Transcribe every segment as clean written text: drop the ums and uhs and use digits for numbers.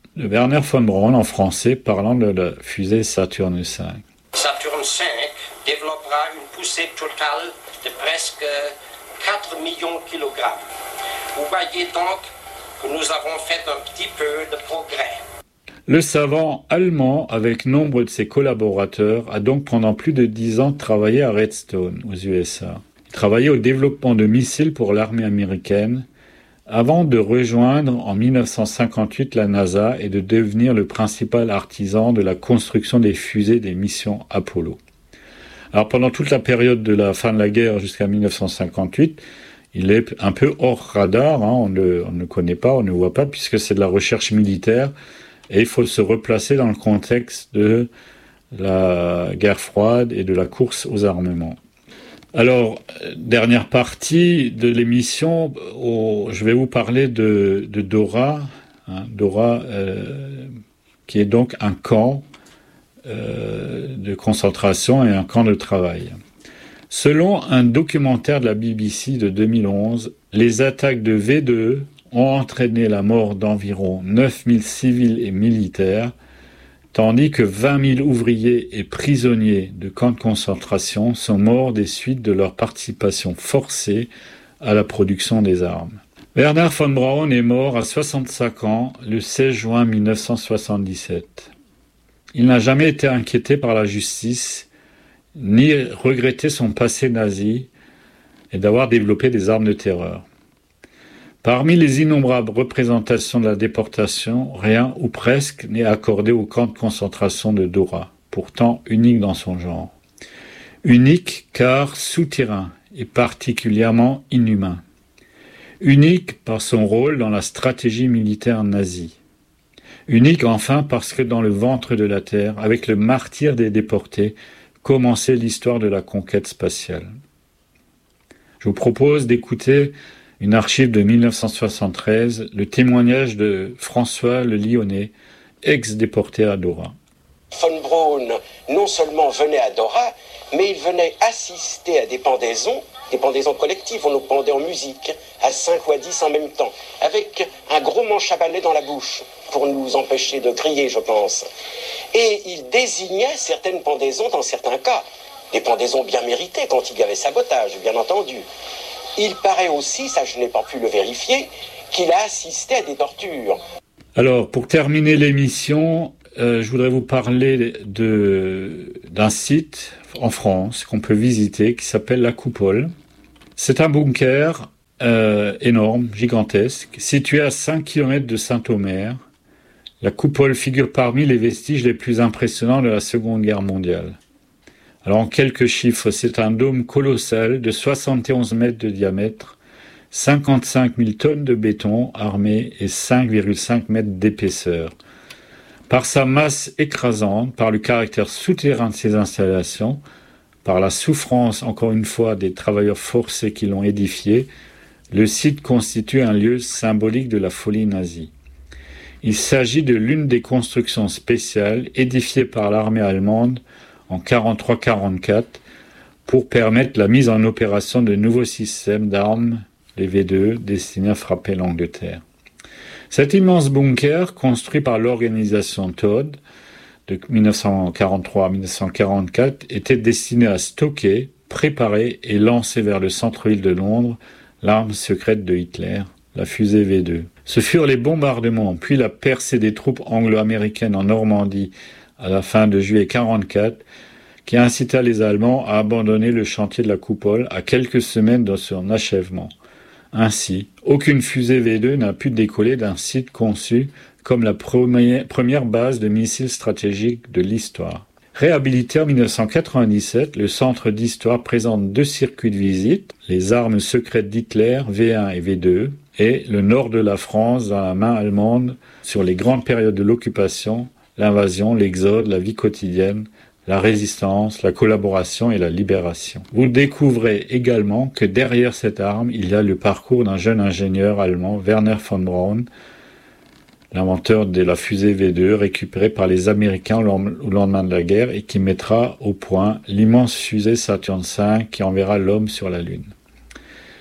de Wernher von Braun en français parlant de la fusée Saturne V. Saturne V développera une poussée totale de presque 4 millions de kilogrammes. Vous voyez donc que nous avons fait un petit peu de progrès. Le savant allemand, avec nombre de ses collaborateurs, a donc pendant plus de 10 ans travaillé à Redstone, aux USA. Il travaillait au développement de missiles pour l'armée américaine, avant de rejoindre en 1958 la NASA et de devenir le principal artisan de la construction des fusées des missions Apollo. Alors pendant toute la période de la fin de la guerre jusqu'à 1958, il est un peu hors radar, on ne le connaît pas, on ne le voit pas, puisque c'est de la recherche militaire, et il faut se replacer dans le contexte de la guerre froide et de la course aux armements. Alors, dernière partie de l'émission, je vais vous parler de Dora, Dora qui est donc un camp de concentration et un camp de travail. Selon un documentaire de la BBC de 2011, les attaques de V2 ont entraîné la mort d'environ 9000 civils et militaires, tandis que 20 000 ouvriers et prisonniers de camps de concentration sont morts des suites de leur participation forcée à la production des armes. Wernher von Braun est mort à 65 ans le 16 juin 1977. Il n'a jamais été inquiété par la justice, ni regretté son passé nazi et d'avoir développé des armes de terreur. Parmi les innombrables représentations de la déportation, rien ou presque n'est accordé au camp de concentration de Dora, pourtant unique dans son genre. Unique car souterrain et particulièrement inhumain. Unique par son rôle dans la stratégie militaire nazie. Unique enfin parce que dans le ventre de la Terre, avec le martyre des déportés, commençait l'histoire de la conquête spatiale. Je vous propose d'écouter une archive de 1973, le témoignage de François le Lyonnais, ex-déporté à Dora. Von Braun non seulement venait à Dora, mais il venait assister à des pendaisons collectives. On nous pendait en musique, à 5 ou à 10 en même temps, avec un gros manche à balai dans la bouche, pour nous empêcher de crier, je pense. Et il désignait certaines pendaisons dans certains cas, des pendaisons bien méritées quand il y avait sabotage, bien entendu. Il paraît aussi, ça je n'ai pas pu le vérifier, qu'il a assisté à des tortures. Alors, pour terminer l'émission, je voudrais vous parler d'un site en France qu'on peut visiter qui s'appelle La Coupole. C'est un bunker énorme, gigantesque, situé à 5 km de Saint-Omer. La Coupole figure parmi les vestiges les plus impressionnants de la Seconde Guerre mondiale. Alors en quelques chiffres, c'est un dôme colossal de 71 mètres de diamètre, 55 000 tonnes de béton armé et 5,5 mètres d'épaisseur. Par sa masse écrasante, par le caractère souterrain de ses installations, par la souffrance, encore une fois, des travailleurs forcés qui l'ont édifié, le site constitue un lieu symbolique de la folie nazie. Il s'agit de l'une des constructions spéciales édifiées par l'armée allemande en 1943-1944 pour permettre la mise en opération de nouveaux systèmes d'armes, les V2, destinés à frapper l'Angleterre. Cet immense bunker, construit par l'organisation Todt de 1943 à 1944, était destiné à stocker, préparer et lancer vers le centre-ville de Londres l'arme secrète de Hitler, la fusée V2. Ce furent les bombardements, puis la percée des troupes anglo-américaines en Normandie à la fin de juillet 1944, qui incita les Allemands à abandonner le chantier de la Coupole à quelques semaines de son achèvement. Ainsi, aucune fusée V2 n'a pu décoller d'un site conçu comme la première base de missiles stratégiques de l'histoire. Réhabilité en 1997, le centre d'histoire présente 2 circuits de visite, les armes secrètes d'Hitler, V1 et V2, et le nord de la France dans la main allemande sur les grandes périodes de l'occupation, l'invasion, l'exode, la vie quotidienne, la résistance, la collaboration et la libération. Vous découvrez également que derrière cette arme, il y a le parcours d'un jeune ingénieur allemand, Wernher von Braun, l'inventeur de la fusée V2 récupérée par les Américains au lendemain de la guerre et qui mettra au point l'immense fusée Saturne V qui enverra l'homme sur la Lune.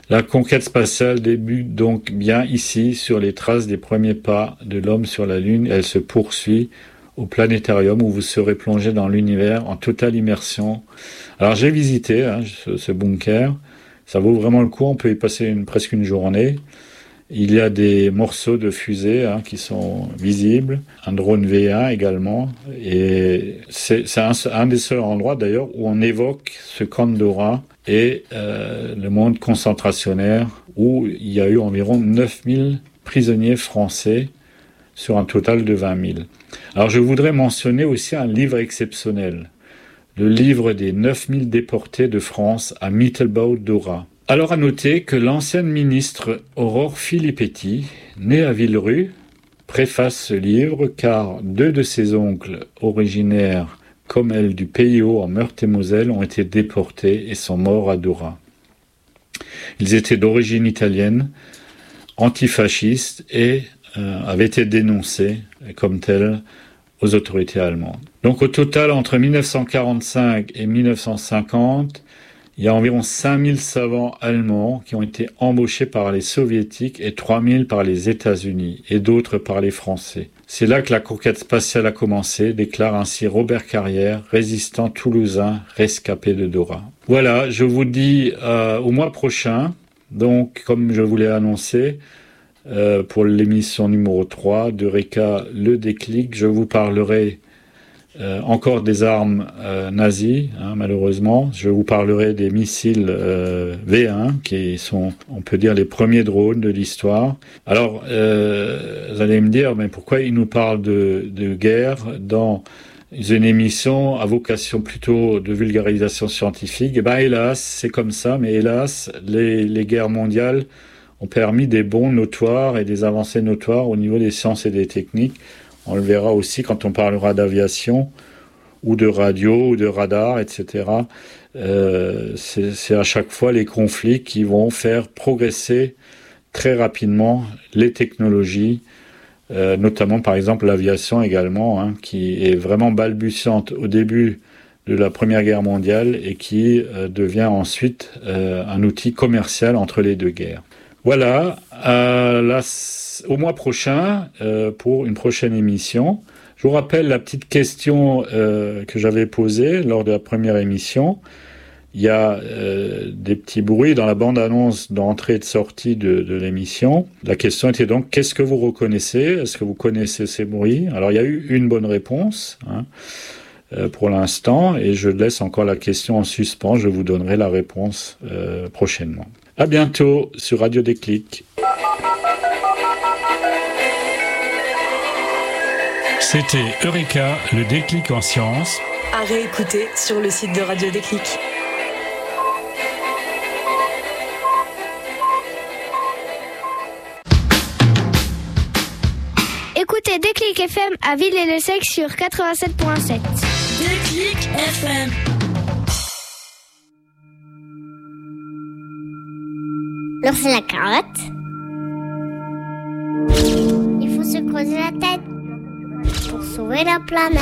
La conquête spatiale débute donc bien ici, sur les traces des premiers pas de l'homme sur la Lune. Elle se poursuit au planétarium où vous serez plongé dans l'univers en totale immersion. Alors j'ai visité ce bunker, ça vaut vraiment le coup, on peut y passer presque une journée. Il y a des morceaux de fusée qui sont visibles, un drone V1 également, et c'est un des seuls endroits d'ailleurs où on évoque ce camp de Dora et le monde concentrationnaire où il y a eu environ 9000 prisonniers français sur un total de 20 000. Alors je voudrais mentionner aussi un livre exceptionnel, le livre des 9000 déportés de France à Mittelbau-Dora. Alors à noter que l'ancienne ministre Aurore Filippetti, née à Villerue, préface ce livre car 2 de ses oncles originaires comme elle du Pays Haut en Meurthe-et-Moselle ont été déportés et sont morts à Dora. Ils étaient d'origine italienne, antifascistes et avaient été dénoncés comme tels aux autorités allemandes. Donc au total, entre 1945 et 1950, il y a environ 5000 savants allemands qui ont été embauchés par les soviétiques et 3000 par les États-Unis et d'autres par les Français. C'est là que la conquête spatiale a commencé, déclare ainsi Robert Carrière, résistant toulousain, rescapé de Dora. Voilà, je vous dis au mois prochain, donc comme je vous l'ai annoncé, pour l'émission numéro 3 d'Eureka Le Déclic, je vous parlerai encore des armes nazies, malheureusement. Je vous parlerai des missiles V1, qui sont, on peut dire, les premiers drones de l'histoire. Alors, vous allez me dire, mais pourquoi il nous parle de guerre dans une émission à vocation plutôt de vulgarisation scientifique? Eh ben, hélas, c'est comme ça, mais hélas, les guerres mondiales ont permis des bonds notoires et des avancées notoires au niveau des sciences et des techniques. On le verra aussi quand on parlera d'aviation ou de radio ou de radar, etc. C'est à chaque fois les conflits qui vont faire progresser très rapidement les technologies, notamment par exemple l'aviation également, qui est vraiment balbutiante au début de la Première Guerre mondiale et qui devient ensuite un outil commercial entre les deux guerres. Voilà, au mois prochain, pour une prochaine émission. Je vous rappelle la petite question que j'avais posée lors de la première émission. Il y a des petits bruits dans la bande-annonce d'entrée et de sortie de l'émission. La question était donc, qu'est-ce que vous reconnaissez ? Est-ce que vous connaissez ces bruits ? Alors, il y a eu une bonne réponse pour l'instant, et je laisse encore la question en suspens. Je vous donnerai la réponse prochainement. À bientôt sur Radio Déclic. C'était Eureka, le déclic en sciences. À réécouter sur le site de Radio Déclic. Écoutez Déclic FM à Villers-les-Sec sur 87.7. Déclic FM. Lancer la carotte. Il faut se creuser la tête pour sauver la planète.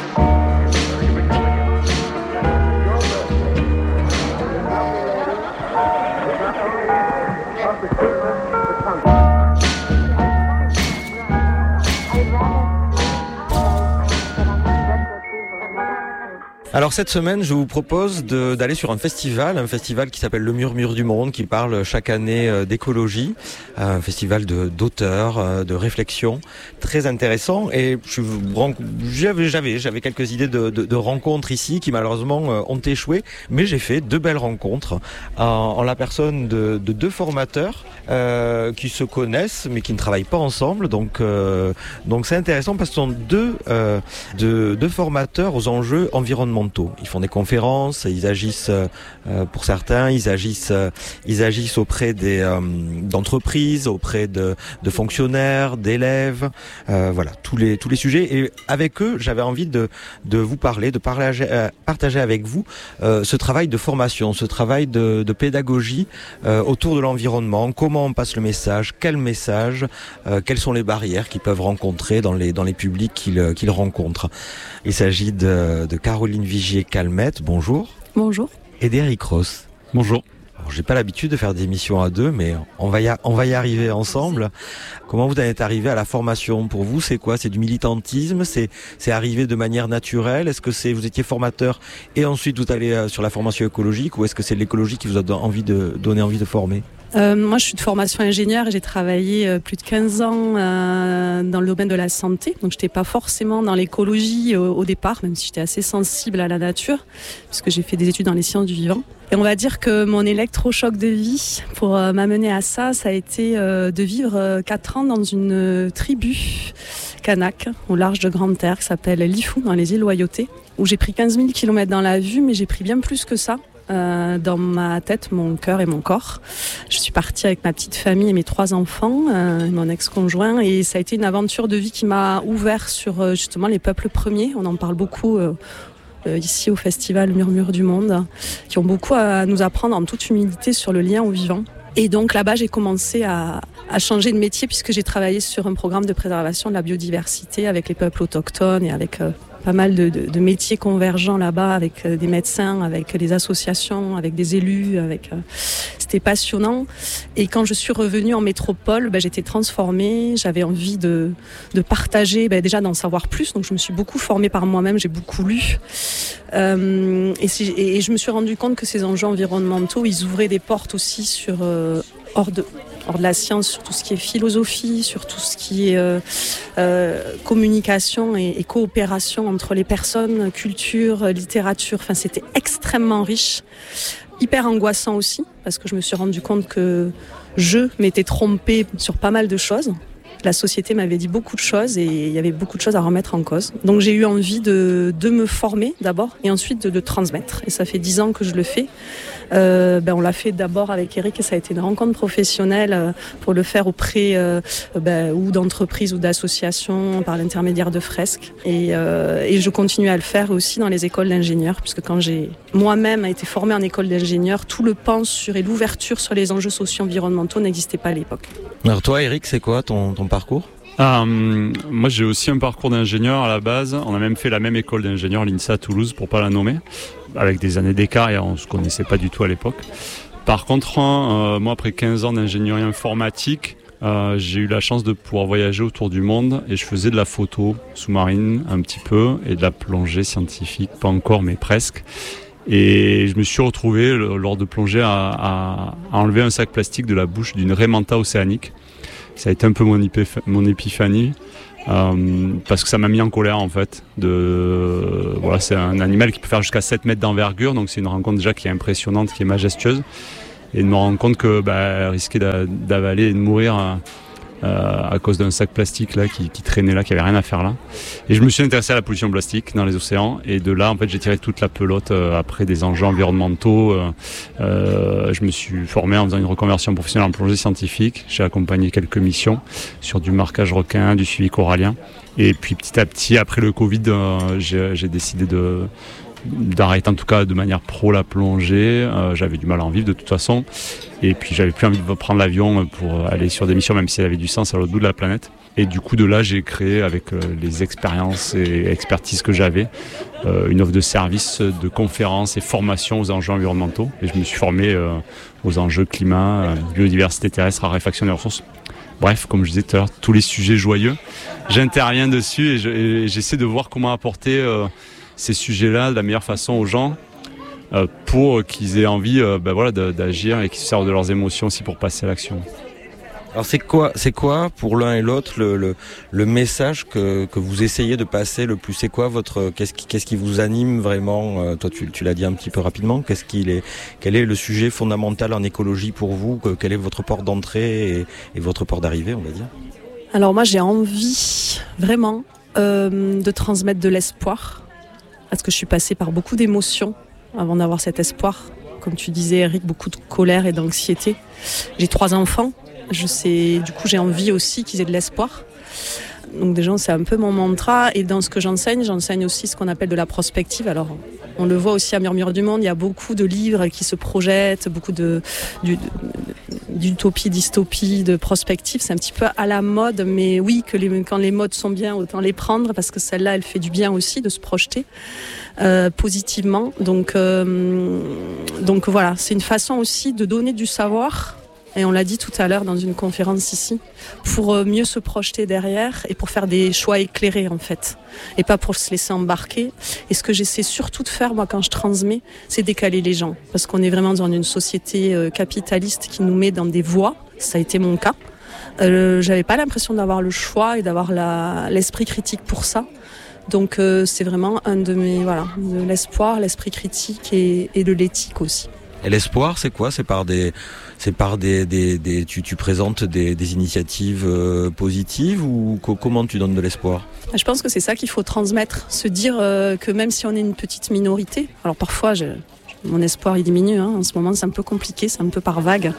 Alors cette semaine, je vous propose d'aller sur un festival qui s'appelle le Murmure du Monde, qui parle chaque année d'écologie, un festival d'auteurs, de réflexion, très intéressant. Et j'avais quelques idées de rencontres ici qui malheureusement ont échoué, mais j'ai fait 2 belles rencontres en la personne de 2 formateurs qui se connaissent mais qui ne travaillent pas ensemble. Donc c'est intéressant parce que ce sont deux formateurs aux enjeux environnementaux. Ils font des conférences, ils agissent pour certains, ils agissent auprès d'entreprises, auprès de fonctionnaires, d'élèves, voilà, tous les sujets. Et avec eux, j'avais envie de vous parler, de partager avec vous ce travail de formation, ce travail de pédagogie autour de l'environnement. Comment on passe le message, quel message, quelles sont les barrières qu'ils peuvent rencontrer dans les publics qu'ils rencontrent. Il s'agit de Caroline Vigier-Calmette, bonjour. Bonjour. Et d'Eric Ross. Bonjour. Alors, j'ai pas l'habitude de faire des émissions à deux, mais on va y arriver ensemble. Comment vous en êtes arrivé à la formation? Pour vous, c'est quoi? C'est du militantisme? C'est arrivé de manière naturelle? Est-ce que vous étiez formateur et ensuite vous allez sur la formation écologique, ou est-ce que c'est l'écologie qui vous a donné envie de former? Moi, je suis de formation ingénieure et j'ai travaillé plus de 15 ans dans le domaine de la santé. Donc, je n'étais pas forcément dans l'écologie au départ, même si j'étais assez sensible à la nature, puisque j'ai fait des études dans les sciences du vivant. Et on va dire que mon électrochoc de vie pour m'amener à ça a été de vivre 4 ans dans une tribu kanak au large de Grande Terre qui s'appelle Lifou, dans les îles Loyauté, où j'ai pris 15 000 km dans la vue, mais j'ai pris bien plus que ça. Dans ma tête, mon cœur et mon corps. Je suis partie avec ma petite famille et mes 3 enfants, mon ex-conjoint, et ça a été une aventure de vie qui m'a ouvert sur justement les peuples premiers. On en parle beaucoup ici au festival Murmure du Monde, qui ont beaucoup à nous apprendre en toute humilité sur le lien au vivant. Et donc là-bas, j'ai commencé à changer de métier puisque j'ai travaillé sur un programme de préservation de la biodiversité avec les peuples autochtones et avec pas mal de métiers convergents là-bas, avec des médecins, avec des associations, avec des élus. C'était passionnant. Et quand je suis revenue en métropole, j'étais transformée. J'avais envie de partager, déjà d'en savoir plus. Donc je me suis beaucoup formée par moi-même, j'ai beaucoup lu. Et je me suis rendu compte que ces enjeux environnementaux, ils ouvraient des portes aussi sur hors de la science, sur tout ce qui est philosophie, sur tout ce qui est communication et coopération entre les personnes, culture, littérature. Enfin, c'était extrêmement riche, hyper angoissant aussi, parce que je me suis rendu compte que je m'étais trompée sur pas mal de choses. La société m'avait dit beaucoup de choses et il y avait beaucoup de choses à remettre en cause. Donc j'ai eu envie de me former d'abord et ensuite de transmettre. Et ça fait 10 ans que je le fais. On l'a fait d'abord avec Eric et ça a été une rencontre professionnelle pour le faire auprès ou d'entreprises ou d'associations par l'intermédiaire de fresques. Et je continue à le faire aussi dans les écoles d'ingénieurs, puisque quand j'ai moi-même été formée en école d'ingénieur, tout le pan sur et l'ouverture sur les enjeux socio-environnementaux n'existait pas à l'époque. Alors toi, Eric, c'est quoi ton parcours? Moi, j'ai aussi un parcours d'ingénieur à la base. On a même fait la même école d'ingénieur, l'INSA à Toulouse, pour pas la nommer, avec des années d'écart et on se connaissait pas du tout à l'époque. Par contre, moi, après 15 ans d'ingénierie informatique, j'ai eu la chance de pouvoir voyager autour du monde et je faisais de la photo sous-marine un petit peu et de la plongée scientifique, pas encore, mais presque. Et je me suis retrouvé lors de plongée à enlever un sac plastique de la bouche d'une raie manta océanique. Ça a été un peu mon épiphanie parce que ça m'a mis en colère en fait. C'est un animal qui peut faire jusqu'à 7 mètres d'envergure, donc c'est une rencontre déjà qui est impressionnante, qui est majestueuse. Et de me rendre compte que risquer d'avaler et de mourir à cause d'un sac plastique là qui traînait là, qui avait rien à faire là. Et je me suis intéressé à la pollution plastique dans les océans et de là en fait j'ai tiré toute la pelote après des enjeux environnementaux. Je me suis formé en faisant une reconversion professionnelle en plongée scientifique. J'ai accompagné quelques missions sur du marquage requin, du suivi corallien. Et puis petit à petit après le Covid, j'ai décidé d'arrêter en tout cas de manière pro la plongée. J'avais du mal à en vivre de toute façon et puis j'avais plus envie de prendre l'avion pour aller sur des missions même si elle avait du sens à l'autre bout de la planète. Et du coup de là j'ai créé avec les expériences et expertises que j'avais une offre de services, de conférences et formations aux enjeux environnementaux et je me suis formé aux enjeux climat, biodiversité terrestre, raréfaction des ressources. Bref, comme je disais tout à l'heure, tous les sujets joyeux, j'interviens dessus et j'essaie de voir comment apporter ces sujets-là de la meilleure façon aux gens pour qu'ils aient envie d'agir et qu'ils se servent de leurs émotions aussi pour passer à l'action. Alors c'est quoi pour l'un et l'autre le message que vous essayez de passer le plus? C'est quoi qu'est-ce qui vous anime vraiment? Toi tu l'as dit un petit peu rapidement, quel est le sujet fondamental en écologie pour vous? Quel est votre port d'entrée et votre port d'arrivée, on va dire? Alors moi j'ai envie vraiment de transmettre de l'espoir. Parce que je suis passée par beaucoup d'émotions avant d'avoir cet espoir. Comme tu disais, Eric, beaucoup de colère et d'anxiété. J'ai 3 enfants. Du coup, j'ai envie aussi qu'ils aient de l'espoir. Donc déjà, c'est un peu mon mantra. Et dans ce que j'enseigne aussi ce qu'on appelle de la prospective. Alors, on le voit aussi à Murmure du Monde, il y a beaucoup de livres qui se projettent, beaucoup de d'utopie, dystopie, de prospective. C'est un petit peu à la mode, mais oui, quand les modes sont bien, autant les prendre, parce que celle-là, elle fait du bien aussi de se projeter positivement. Donc voilà, c'est une façon aussi de donner du savoir. Et on l'a dit tout à l'heure dans une conférence ici, pour mieux se projeter derrière et pour faire des choix éclairés en fait, et pas pour se laisser embarquer. Et ce que j'essaie surtout de faire moi quand je transmets, c'est décaler les gens, parce qu'on est vraiment dans une société capitaliste qui nous met dans des voies. Ça a été mon cas. J'avais pas l'impression d'avoir le choix et d'avoir l'esprit critique pour ça. Donc c'est vraiment un de mes de l'espoir, l'esprit critique et de l'éthique aussi. Et l'espoir, c'est quoi ? Tu présentes des initiatives positives ou comment tu donnes de l'espoir ? Je pense que c'est ça qu'il faut transmettre, se dire que même si on est une petite minorité, alors parfois mon espoir il diminue, en ce moment c'est un peu compliqué, c'est un peu par vague.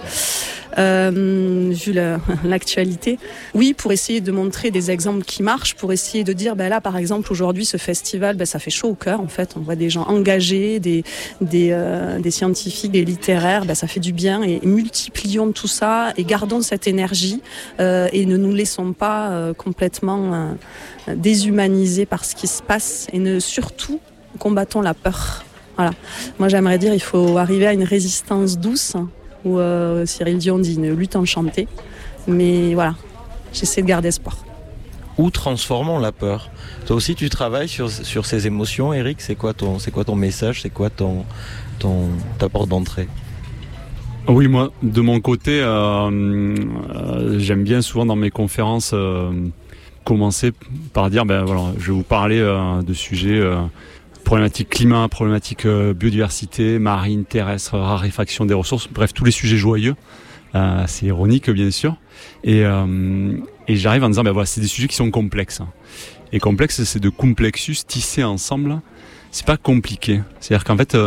Vu l'actualité. Oui, pour essayer de montrer des exemples qui marchent, pour essayer de dire, là par exemple aujourd'hui ce festival, ça fait chaud au cœur en fait, on voit des gens engagés, des scientifiques, des littéraires, ça fait du bien et multiplions tout ça et gardons cette énergie et ne nous laissons pas complètement déshumanisés par ce qui se passe et surtout combattons la peur. Voilà. Moi j'aimerais dire il faut arriver à une résistance douce, où Cyril Dion dit une lutte enchantée. Mais voilà, j'essaie de garder espoir. Ou transformons la peur. Toi aussi, tu travailles sur ces émotions, Eric. C'est quoi ton message ? C'est quoi ta porte d'entrée ? Oui, moi, de mon côté, j'aime bien souvent dans mes conférences commencer par dire, je vais vous parler de sujets... problématique climat, problématique biodiversité, marine, terrestre, raréfaction des ressources, bref, tous les sujets joyeux. C'est ironique, bien sûr. Et j'arrive en disant, c'est des sujets qui sont complexes. Et complexe, c'est de complexus, tisser ensemble. C'est pas compliqué. C'est-à-dire qu'en fait,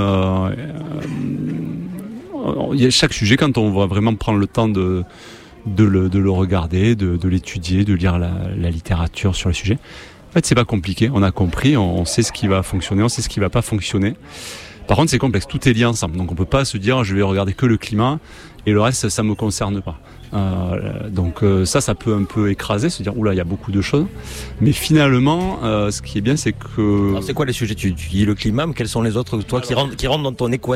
il y a chaque sujet, quand on va vraiment prendre le temps de le regarder, de l'étudier, de lire la littérature sur le sujet. En fait, c'est pas compliqué, on a compris, on sait ce qui va fonctionner, on sait ce qui va pas fonctionner. Par contre, c'est complexe, tout est lié ensemble. Donc on peut pas se dire, je vais regarder que le climat et le reste, ça me concerne pas. Donc ça peut un peu écraser, se dire, oula, il y a beaucoup de choses. Mais finalement, ce qui est bien, c'est que... Alors c'est quoi les sujets ? Tu dis le climat, mais quels sont les autres, toi, qui rentrent dans ton équation ?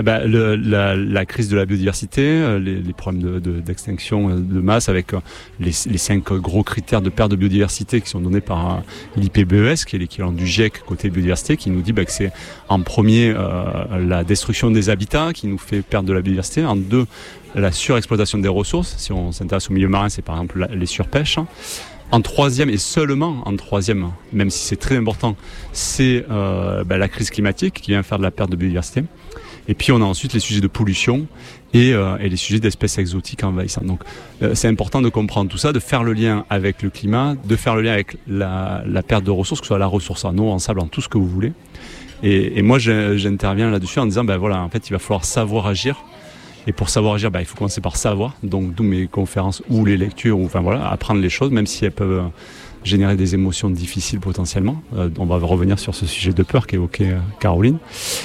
La crise de la biodiversité, les problèmes d'extinction de masse avec les 5 gros critères de perte de biodiversité qui sont donnés par l'IPBES, qui est l'équivalent du GIEC côté biodiversité, qui nous dit que c'est en premier la destruction des habitats qui nous fait perdre de la biodiversité, en 2 la surexploitation des ressources, si on s'intéresse au milieu marin, c'est par exemple les surpêches. En 3e, et seulement en 3e, même si c'est très important, c'est la crise climatique qui vient faire de la perte de biodiversité. Et puis on a ensuite les sujets de pollution et les sujets d'espèces exotiques envahissantes. Donc c'est important de comprendre tout ça, de faire le lien avec le climat, de faire le lien avec la perte de ressources, que ce soit la ressource en eau, en sable, en tout ce que vous voulez. Et moi j'interviens là-dessus en disant en fait il va falloir savoir agir. Et pour savoir agir, il faut commencer par savoir. Donc d'où mes conférences ou les lectures, apprendre les choses, même si elles peuvent générer des émotions difficiles potentiellement. On va revenir sur ce sujet de peur qu'évoquait Caroline.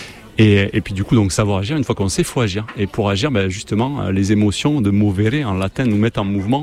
Et puis du coup, donc savoir agir, une fois qu'on sait, il faut agir. Et pour agir, justement, les émotions de movere en latin nous mettent en mouvement.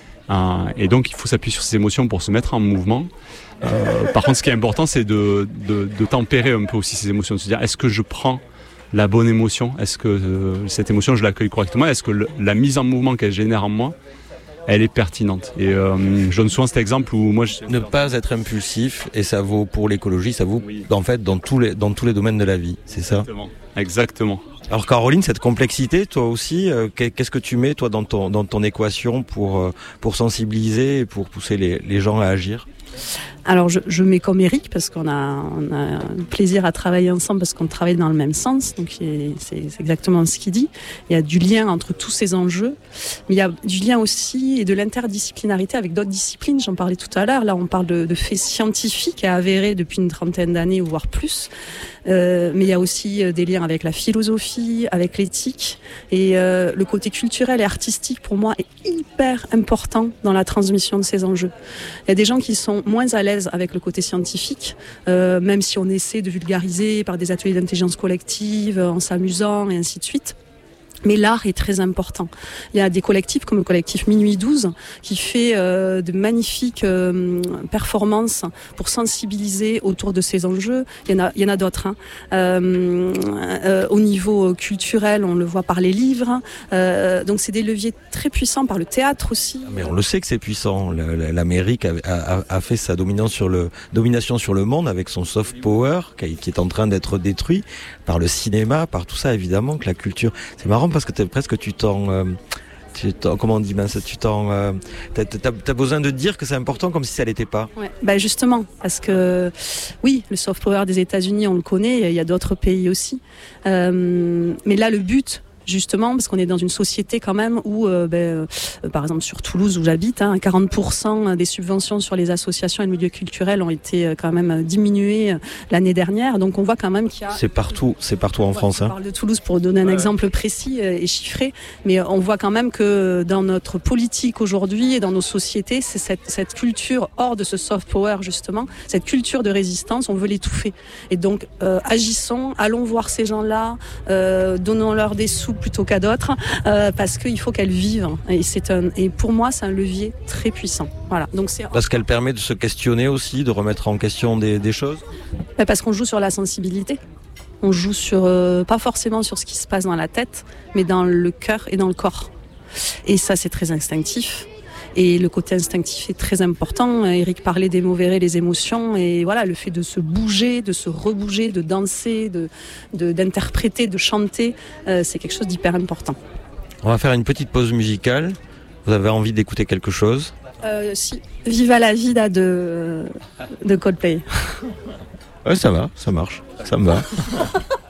Et donc il faut s'appuyer sur ces émotions pour se mettre en mouvement. Par contre, ce qui est important, c'est de tempérer un peu aussi ces émotions, de se dire, est-ce que je prends la bonne émotion ? Est-ce que cette émotion, je l'accueille correctement ? Est-ce que la mise en mouvement qu'elle génère en moi, elle est pertinente ? Et je donne souvent cet exemple où moi... Ne pas être impulsif, et ça vaut pour l'écologie, ça vaut en fait dans tous les domaines de la vie, c'est ça ? Exactement. Alors Caroline, cette complexité, toi aussi, qu'est-ce que tu mets toi dans ton équation pour sensibiliser et pour pousser les gens à agir ? Alors je mets comme Eric parce qu'on a plaisir à travailler ensemble parce qu'on travaille dans le même sens, donc c'est exactement ce qu'il dit. Il y a du lien entre tous ces enjeux, mais il y a du lien aussi et de l'interdisciplinarité avec d'autres disciplines, j'en parlais tout à l'heure. Là on parle de faits scientifiques à avérés depuis une 30aine d'années ou voire plus, mais il y a aussi des liens avec la philosophie, avec l'éthique, et le côté culturel et artistique pour moi est hyper important dans la transmission de ces enjeux. Il y a des gens qui sont moins à l'aise avec le côté scientifique, même si on essaie de vulgariser par des ateliers d'intelligence collective, en s'amusant et ainsi de suite. Mais l'art est très important. Il y a des collectifs comme le collectif Minuit 12 qui fait de magnifiques performances pour sensibiliser autour de ces enjeux. Il y en a d'autres. Au niveau culturel, on le voit par les livres. Donc c'est des leviers très puissants, par le théâtre aussi. Mais on le sait que c'est puissant. L'Amérique a fait sa domination sur le monde avec son soft power qui est en train d'être détruit par le cinéma, par tout ça, évidemment, que la culture. C'est marrant parce que comment on dit, t'as besoin de dire que c'est important comme si ça l'était pas. Ouais. Justement, parce que oui, le soft power des États-Unis, on le connaît, il y a d'autres pays aussi. Mais là, le but, justement, parce qu'on est dans une société quand même où, par exemple sur Toulouse où j'habite, 40% des subventions sur les associations et le milieu culturel ont été quand même diminuées l'année dernière. Donc on voit quand même qu'il y a... C'est partout en France. Je parle de Toulouse pour donner un exemple précis et chiffré, mais on voit quand même que dans notre politique aujourd'hui et dans nos sociétés, c'est cette culture hors de ce soft power justement, cette culture de résistance, on veut l'étouffer. Et donc agissons, allons voir ces gens-là, donnons-leur des sous plutôt qu'à d'autres, parce qu'il faut qu'elles vivent. Et pour moi, c'est un levier très puissant. Voilà. Donc parce qu'elle permet de se questionner aussi, de remettre en question des choses. Parce qu'on joue sur la sensibilité. On joue pas forcément sur ce qui se passe dans la tête, mais dans le cœur et dans le corps. Et ça, c'est très instinctif. Et le côté instinctif est très important. Eric parlait des mots verrés, les émotions. Et voilà, le fait de se bouger, de se rebouger, de danser, d'interpréter, de chanter, c'est quelque chose d'hyper important. On va faire une petite pause musicale. Vous avez envie d'écouter quelque chose ? Si. Viva la vida de Coldplay. Ouais, ça va, ça marche. Ça me va.